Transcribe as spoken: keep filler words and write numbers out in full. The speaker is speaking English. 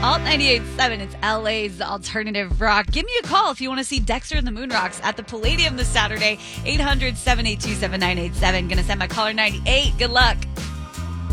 Alt ninety-eight point seven, it's L A's alternative rock. Give me a call if you want to see Dexter and the Moon Rocks at the Palladium this Saturday. eight hundred, seven eight two, seven nine eight seven. Gonna send my caller ninety-eight. Good luck.